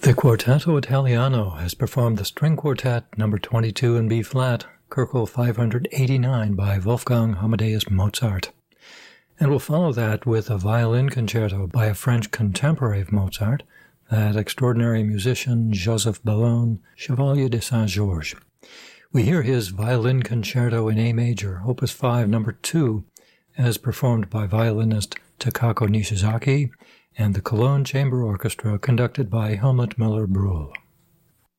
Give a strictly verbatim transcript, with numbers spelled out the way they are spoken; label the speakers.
Speaker 1: The Quartetto Italiano has performed the String Quartet number twenty-two in B-flat, Köchel five eighty-nine by Wolfgang Amadeus Mozart. And we'll follow that with a violin concerto by a French contemporary of Mozart, that extraordinary musician Joseph Bellone, Chevalier de Saint-Georges. We hear his violin concerto in A major, Opus five, number two, as performed by violinist Takako Nishizaki and the Cologne Chamber Orchestra, conducted by Helmut Müller-Brühl.